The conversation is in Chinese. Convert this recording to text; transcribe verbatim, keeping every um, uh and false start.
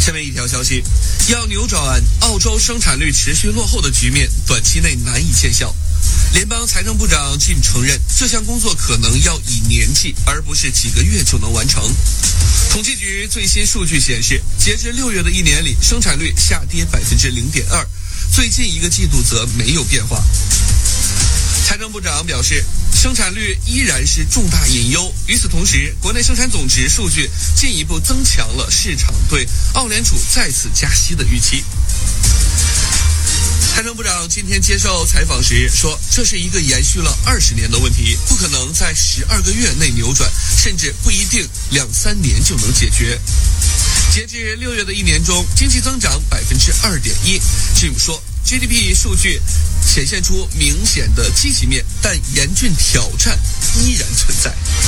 下面一条消息，要扭转澳洲生产率持续落后的局面，短期内难以见效。联邦财政部长 Jim 承认，这项工作可能要以年计，而不是几个月就能完成。统计局最新数据显示，截至六月的一年里，生产率下跌百分之零点二，最近一个季度则没有变化。财政部长表示，生产率依然是重大隐忧。与此同时，国内生产总值数据进一步增强了市场对澳联储再次加息的预期。财政部长今天接受采访时说，这是一个延续了二十年的问题，不可能在十二个月内扭转，甚至不一定两三年就能解决。截至六月的一年中，经济增长百分之二点一。Jim 说 ，G D P 数据显现出明显的积极面，但严峻挑战依然存在。